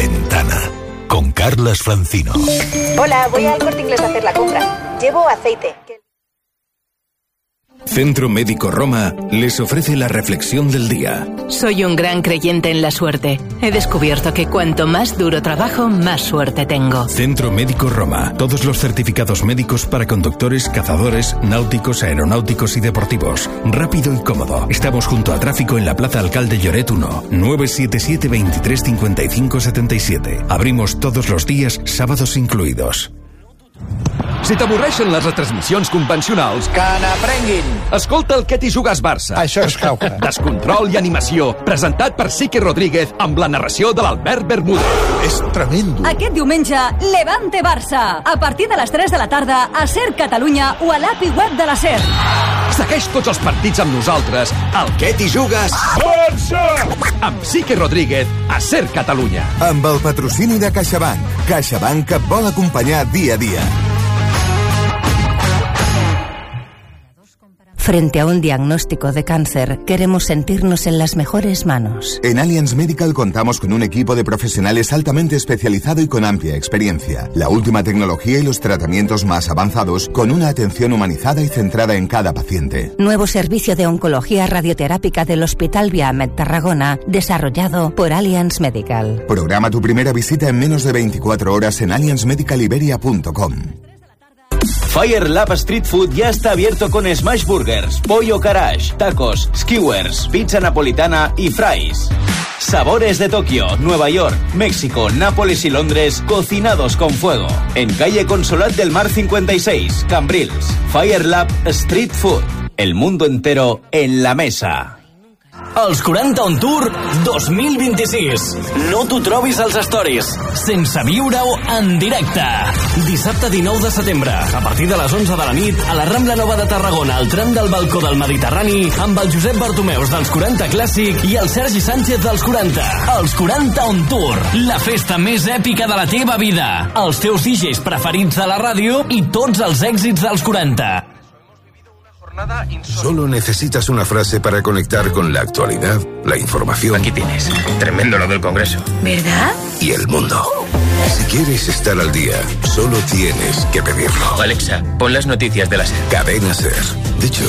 Ventana con Carlas Francino. Hola, voy al Corte Inglés a hacer la compra. Llevo aceite. Centro Médico Roma les ofrece la reflexión del día. Soy un gran creyente en la suerte. He descubierto que cuanto más duro trabajo, más suerte tengo. Centro Médico Roma. Todos los certificados médicos para conductores, cazadores, náuticos, aeronáuticos y deportivos. Rápido y cómodo. Estamos junto a Tráfico en la Plaza Alcalde Lloret 1. 977 23 55 77. Abrimos todos los días, sábados incluidos. Si t'avorreixen les retransmissions convencionals, que n'aprenguin. Escolta el Què t'hi jugues Barça. Això és cauca. Descontrol i animació, presentat per Sique Rodríguez amb la narració de l'Albert Bermúdez. És tremendo. Aquest diumenge, Levante Barça. A partir de les 3 de la tarda, a SER Catalunya o a l'API web de la SER. Segueix tots els partits amb nosaltres al Què t'hi jugues Barça! Amb Sique Rodríguez a SER Catalunya. Amb el patrocini de CaixaBank. CaixaBank que et vol acompanyar dia a dia. Frente a un diagnóstico de cáncer, queremos sentirnos en las mejores manos. En Allianz Medical contamos con un equipo de profesionales altamente especializado y con amplia experiencia. La última tecnología y los tratamientos más avanzados, con una atención humanizada y centrada en cada paciente. Nuevo servicio de oncología radioterápica del Hospital Viamed Tarragona, desarrollado por Allianz Medical. Programa tu primera visita en menos de 24 horas en allianzmedicaliberia.com. Fire Lab Street Food ya está abierto con smash burgers, pollo garage, tacos, skewers, pizza napolitana y fries. Sabores de Tokio, Nueva York, México, Nápoles y Londres, cocinados con fuego. En calle Consolat del Mar 56, Cambrils. Fire Lab Street Food. El mundo entero en la mesa. Els 40 on Tour 2026. No t'ho trobis als stories, sense viure-ho en directe. Dissabte 19 de setembre, a partir de les 11 de la nit, a la Rambla Nova de Tarragona, al tram del Balcó del Mediterrani, amb el Josep Bartomeus dels 40 Clàssic i el Sergi Sánchez dels 40. Els 40 on Tour, la festa més èpica de la teva vida. Els teus DJs preferits de la ràdio i tots els èxits dels 40. Solo necesitas una frase para conectar con la actualidad, la información. Aquí tienes. Tremendo lo del Congreso. ¿Verdad? Y el mundo. Si quieres estar al día, solo tienes que pedirlo. Alexa, pon las noticias de la SER. Cadena SER. Dicho